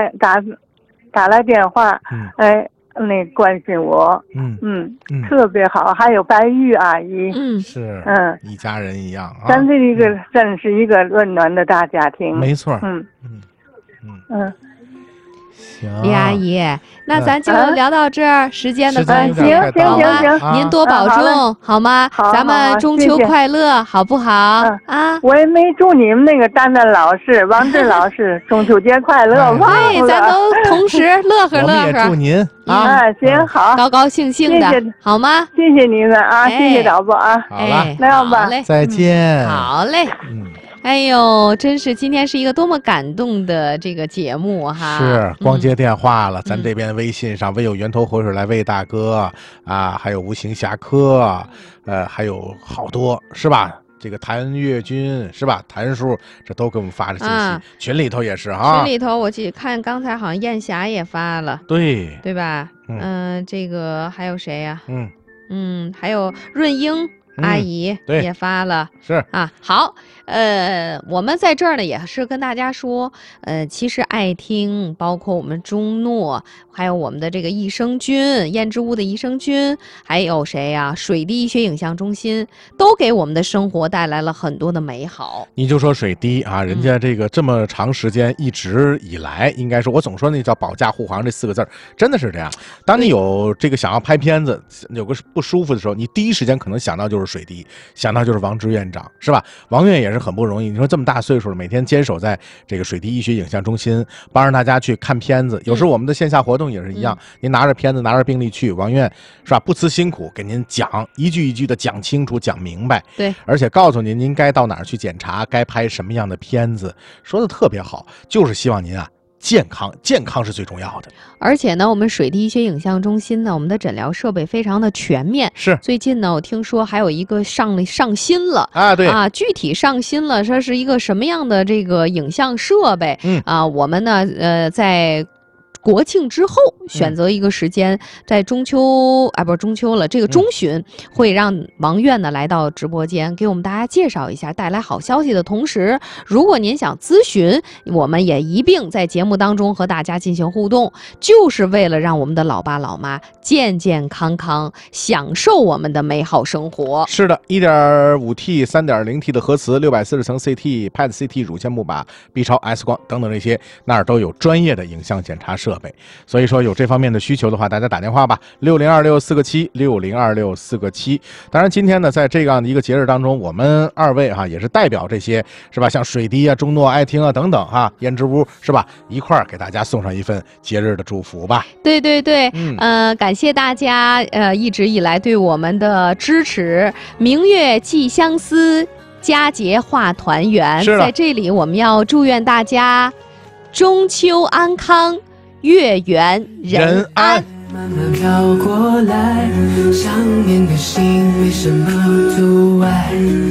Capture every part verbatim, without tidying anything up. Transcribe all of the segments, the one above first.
来打打来电话，嗯、哎，那关心我，嗯嗯嗯，特别好。还有白玉阿姨， 嗯，是，嗯，一家人一样啊。 咱这一个真是一个温暖的大家庭， 没错。 嗯嗯嗯嗯。 行， 李阿姨，那咱就聊到这儿， 嗯、 时间的关系， 行行好吗？ 行行， 您多保重，啊、好吗？ 好， 咱们中秋快乐，好不好？ 嗯、 啊， 我也没祝你们那个丹丹老师、王志老师中秋节快乐，忘了， 对，咱都同时乐呵乐呵。 我们也祝您啊， 嗯，行好， 高高兴兴的， 谢谢好吗？ 谢谢你们啊，谢谢导播啊， 好了， 那样吧， 再见， 好嘞，嗯。哎呦，真是今天是一个多么感动的这个节目哈！ 是光接电话了，嗯、咱这边微信上唯有源头活水来喂大哥啊，还有无形侠客，呃，还有好多是吧？这个谭月军是吧？谭叔这都给我们发着信息，啊、群里头也是哈。 群里头我记看刚才好像燕霞也发了， 对对吧？嗯、呃，这个还有谁呀、 啊？嗯嗯，还有润英。阿姨也发了， 嗯、是啊，好，呃，我们在这儿呢也是跟大家说，呃，其实爱听，包括我们钟诺，还有我们的这个益生菌，燕之屋的益生菌，还有谁呀、啊？水滴医学影像中心都给我们的生活带来了很多的美好。 你就说水滴啊，人家这个这么长时间一直以来，应该说，我总说那叫保驾护航这四个字，真的是这样。当你有这个想要拍片子，有个不舒服的时候，你第一时间可能想到就是水滴，想到就是王志院长，是吧？王院也是很不容易，你说这么大岁数了，每天坚守在这个水滴医学影像中心，帮着大家去看片子。有时候我们的线下活动也是一样，嗯、您拿着片子，拿着病历去，王院是吧？不辞辛苦给您讲，一句一句的讲清楚、讲明白。 对， 而且告诉您您该到哪儿去检查，该拍什么样的片子，说的特别好，就是希望您啊。健康，健康是最重要的。 而且呢，我们水滴医学影像中心呢，我们的诊疗设备非常的全面。 是， 最近呢，我听说还有一个上了上新了啊，对啊，具体上新了，这是一个什么样的这个影像设备？ 嗯啊，我们呢，呃，在。国庆之后选择一个时间，嗯、在中秋啊，不是中秋了，这个中旬、嗯、会让王院呢来到直播间，给我们大家介绍一下，带来好消息的同时，如果您想咨询，我们也一并在节目当中和大家进行互动，就是为了让我们的老爸老妈健健康康，享受我们的美好生活。 是的 ，一点五 T、三点零 T 的核磁，六百四十层 C T、P E T C T 乳腺钼靶、B 超 X 光等等这些，那儿都有专业的影像检查设备。所以说有这方面的需求的话，大家打电话吧，六零二六四个七，六零二六四个七。当然，今天呢，在这样的一个节日当中，我们二位哈、啊、也是代表这些是吧，像水滴啊、钟诺、爱听啊等等哈、啊，胭脂屋是吧，一块儿给大家送上一份节日的祝福吧。 对对对，嗯、呃，感谢大家呃一直以来对我们的支持。明月寄相思，佳节话团圆。在这里，我们要祝愿大家中秋安康，月圆人安。 慢慢飘过来，想念的心为什么阻碍？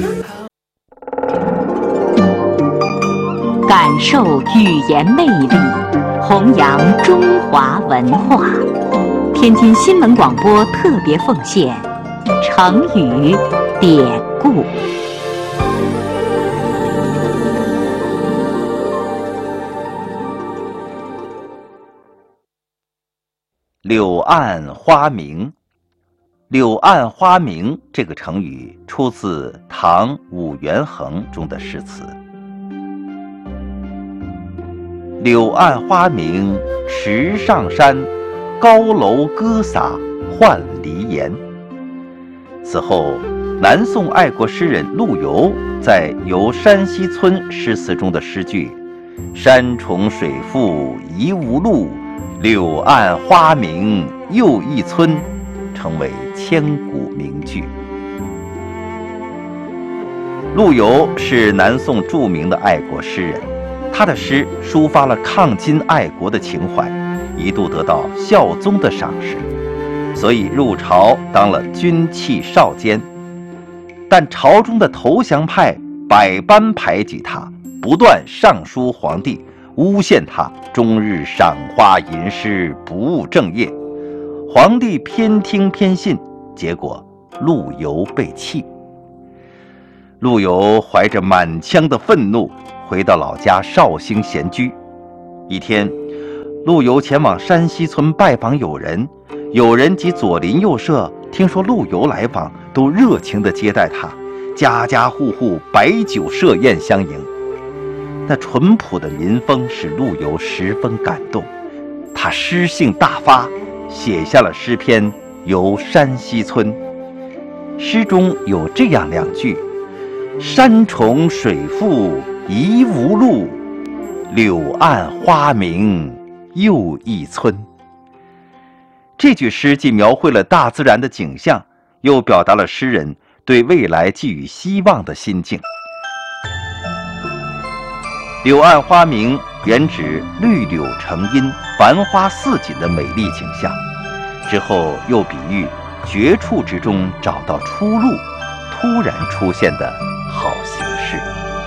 感受语言魅力，弘扬中华文化。天津新闻广播特别奉献成语典故。 柳暗花明，柳暗花明这个成语出自唐武元衡中的诗词。柳暗花明池上山，高楼歌洒换离言。此后，南宋爱国诗人陆游在《游山西村》诗词中的诗句“山重水复疑无路，柳暗花明又一村”成为千古名句。陆游是南宋著名的爱国诗人，他的诗抒发了抗金爱国的情怀，一度得到孝宗的赏识，所以入朝当了军器少监。但朝中的投降派百般排挤他，不断上书皇帝，诬陷他终日赏花吟诗，不务正业。皇帝偏听偏信，结果陆游被弃。陆游怀着满腔的愤怒回到老家绍兴闲居。一天， 陆游前往山西村拜访友人，友人及左邻右舍听说陆游来访，都热情地接待他，家家户户摆酒设宴相迎。那淳朴的民风使陆游十分感动，他诗兴大发，写下了诗篇《游山西村》。诗中有这样两句：山重水复疑无路，柳暗花明又一村。这句诗既描绘了大自然的景象，又表达了诗人对未来寄予希望的心境。柳暗花明原指绿柳成荫、繁花似锦的美丽景象，之后又比喻绝处之中找到出路，突然出现的好心